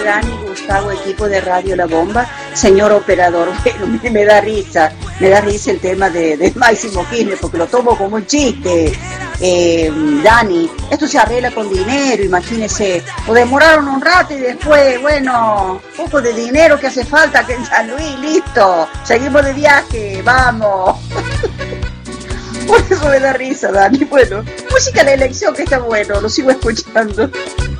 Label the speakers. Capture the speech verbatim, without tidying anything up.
Speaker 1: Dani, Gustavo, equipo de Radio La Bomba, señor operador. Bueno, me, me da risa, me da risa el tema de, de Máximo Kirchner, porque lo tomo como un chiste. Eh, Dani, esto se arregla con dinero, imagínese, o demoraron un rato y después, bueno, poco de dinero que hace falta que en San Luis, listo, seguimos de viaje, vamos. Por eso me da risa, Dani. Bueno, música de la elección que está bueno, lo sigo escuchando.